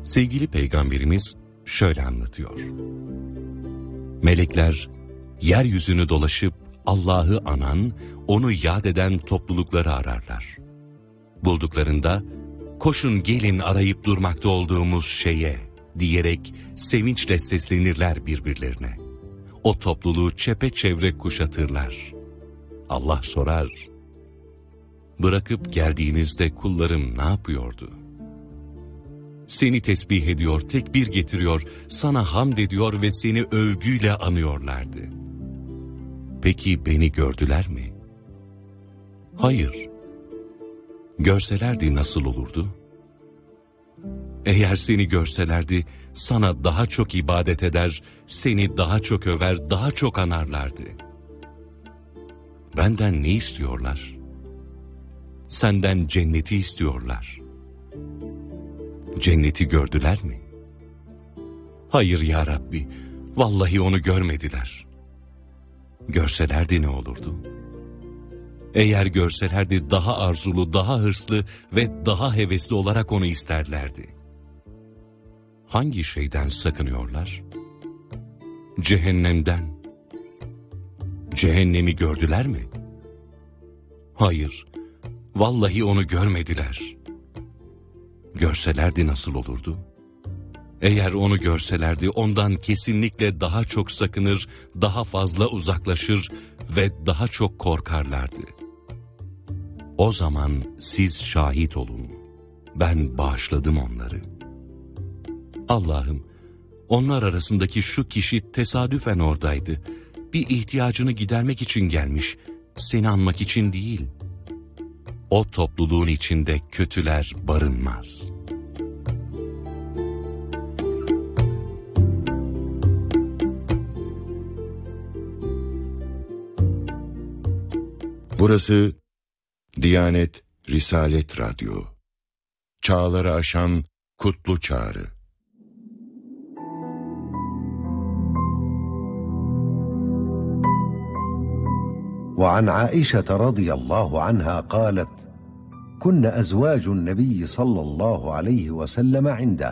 Sevgili Peygamberimiz şöyle anlatıyor. Melekler yeryüzünü dolaşıp Allah'ı anan, onu yad eden toplulukları ararlar. Bulduklarında, koşun gelin arayıp durmakta olduğumuz şeye diyerek sevinçle seslenirler birbirlerine. O topluluğu çepeçevre kuşatırlar. Allah sorar, bırakıp geldiğinizde kullarım ne yapıyordu? Seni tesbih ediyor, tekbir getiriyor, sana hamd ediyor ve seni övgüyle anıyorlardı. Peki beni gördüler mi? Hayır. Görselerdi nasıl olurdu? Eğer seni görselerdi, sana daha çok ibadet eder, seni daha çok över, daha çok anarlardı. Benden ne istiyorlar? Senden cenneti istiyorlar. Cenneti gördüler mi? Hayır ya Rabbi, vallahi onu görmediler. Görselerdi ne olurdu? Eğer görselerdi daha arzulu, daha hırslı ve daha hevesli olarak onu isterlerdi. Hangi şeyden sakınıyorlar? Cehennemden. Cehennemi gördüler mi? Hayır, vallahi onu görmediler. Görselerdi nasıl olurdu? Eğer onu görselerdi ondan kesinlikle daha çok sakınır, daha fazla uzaklaşır ve daha çok korkarlardı. O zaman siz şahit olun. Ben bağışladım onları. Allah'ım, onlar arasındaki şu kişi tesadüfen oradaydı. Bir ihtiyacını gidermek için gelmiş, seni anmak için değil. O topluluğun içinde kötüler barınmaz. Burası Diyanet Risalet Radyo. Çağları aşan kutlu çağrı. وعن عائشة رضي الله عنها قالت: كن أزواج النبي صلى الله عليه وسلم عنده،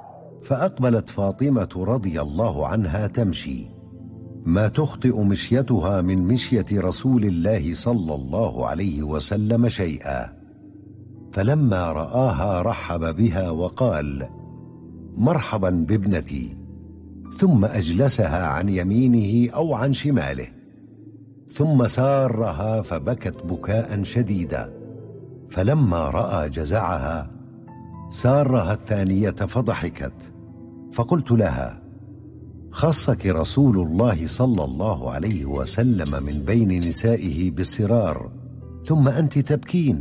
فأقبلت فاطمة رضي الله عنها تمشي، ما تخطئ مشيتها من مشية رسول الله صلى الله عليه وسلم شيئا، فلما رآها رحب بها وقال: مرحبا بابنتي، ثم أجلسها عن يمينه أو عن شماله، ثم سارها فبكت بكاء شديدا، فلما رأى جزعها سارها الثانية فضحكت، فقلت لها: خصك رسول الله صلى الله عليه وسلم من بين نسائه بالسرار، ثم أنت تبكين.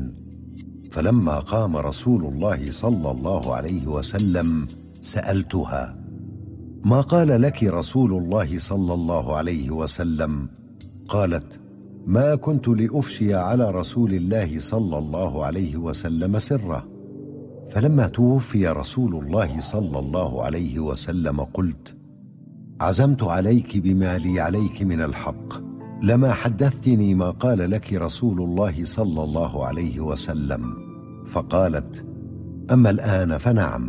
فلما قام رسول الله صلى الله عليه وسلم سألتها: ما قال لك رسول الله صلى الله عليه وسلم؟ قالت: ما كنت لأفشي على رسول الله صلى الله عليه وسلم سره، فلما توفي رسول الله صلى الله عليه وسلم قلت: عزمت عليك بما لي عليك من الحق، لما حدثتني ما قال لك رسول الله صلى الله عليه وسلم. فقالت: أما الآن فنعم،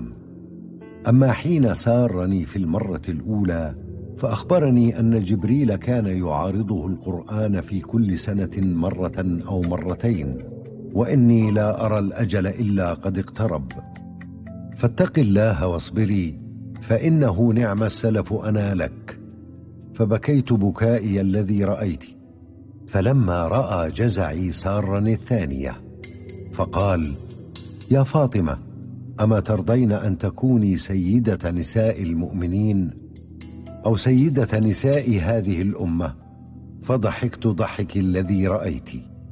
أما حين سارني في المرة الأولى فأخبرني أن جبريل كان يعارضه القرآن في كل سنة مرة أو مرتين، وإني لا أرى الأجل إلا قد اقترب، فاتق الله واصبري، فإنه نعم السلف أنا لك. فبكيت بكائي الذي رأيت، فلما رأى جزعي سارني الثانية، فقال: يا فاطمة، أما ترضين أن تكوني سيدة نساء المؤمنين أو سيدة نساء هذه الأمة؟ فضحكت ضحك الذي رأيت.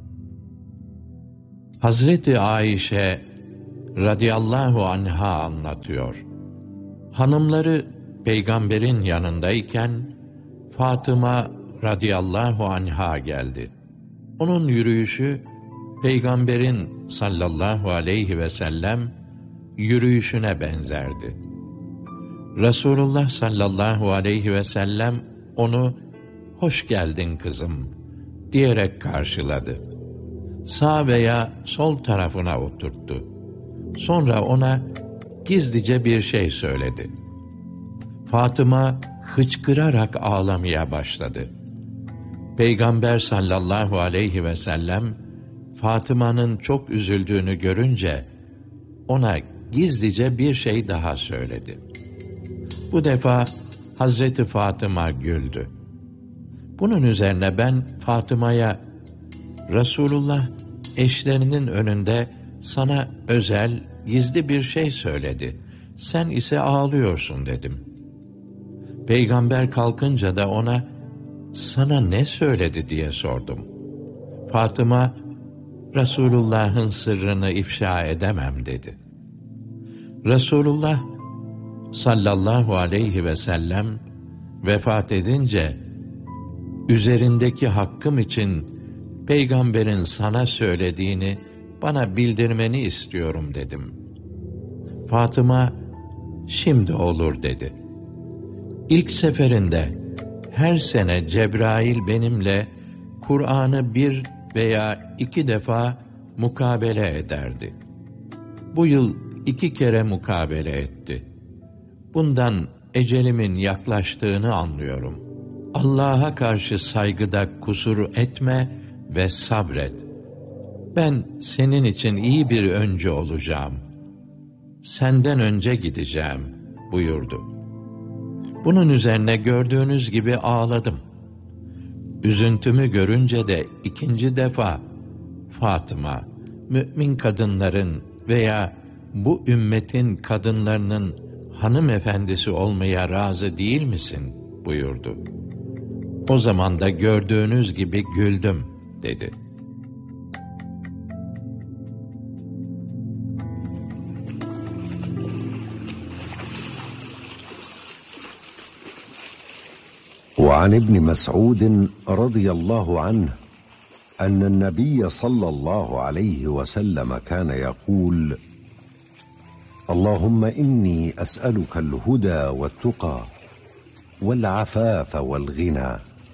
Hazreti Ayşe radıyallahu anha anlatıyor. Hanımları peygamberin yanındayken Fatıma radıyallahu anha geldi. Onun yürüyüşü peygamberin sallallahu aleyhi ve sellem yürüyüşüne benzerdi. Resulullah sallallahu aleyhi ve sellem onu "Hoş geldin kızım" diyerek karşıladı. Sağ veya sol tarafına oturttu. Sonra ona gizlice bir şey söyledi. Fatıma hıçkırarak ağlamaya başladı. Peygamber sallallahu aleyhi ve sellem Fatıma'nın çok üzüldüğünü görünce ona gizlice bir şey daha söyledi. Bu defa Hazreti Fatıma güldü. Bunun üzerine ben Fatıma'ya, Resulullah eşlerinin önünde sana özel, gizli bir şey söyledi. Sen ise ağlıyorsun dedim. Peygamber kalkınca da ona, sana ne söyledi diye sordum. Fatıma, Resulullah'ın sırrını ifşa edemem dedi. Resulullah sallallahu aleyhi ve sellem vefat edince, üzerindeki hakkım için Peygamberin sana söylediğini bana bildirmeni istiyorum dedim. Fatıma, şimdi olur dedi. İlk seferinde her sene Cebrail benimle Kur'an'ı 1 veya 2 defa mukabele ederdi. Bu yıl 2 kere mukabele etti. Bundan ecelimin yaklaştığını anlıyorum. Allah'a karşı saygıda kusur etme ve sabret. Ben senin için iyi bir öncü olacağım. Senden önce gideceğim buyurdu. Bunun üzerine gördüğünüz gibi ağladım. Üzüntümü görünce de 2. defa, Fatıma, mümin kadınların veya bu ümmetin kadınlarının hanımefendisi olmaya razı değil misin buyurdu. O zaman da gördüğünüz gibi güldüm dedi. وعن ابن مسعود رضي الله عنه أن النبي صلى الله عليه وسلم كان يقول: اللهم إني أسألك الهدى والتقى والعفاف والغنى.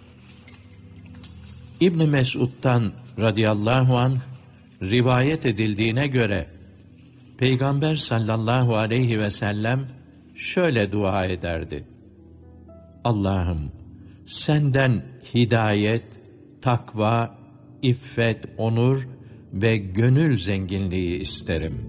İbn Mes'ud'dan radıyallahu anh rivayet edildiğine göre Peygamber sallallahu aleyhi ve sellem şöyle dua ederdi: Allah'ım, senden hidayet, takva, iffet, onur ve gönül zenginliği isterim.